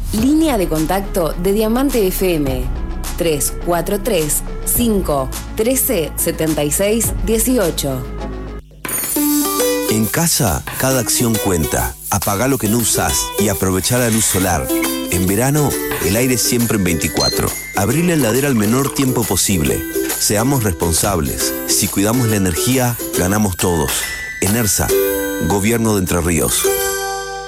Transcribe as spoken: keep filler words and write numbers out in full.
Línea de contacto de Diamante F M. tres cuatro tres, cinco, uno tres, siete seis uno ocho. En casa, cada acción cuenta. Apagá lo que no usás y aprovechá la luz solar. En verano, el aire siempre en veinticuatro. Abrí la heladera al menor tiempo posible. Seamos responsables. Si cuidamos la energía, ganamos todos. ENERSA, Gobierno de Entre Ríos.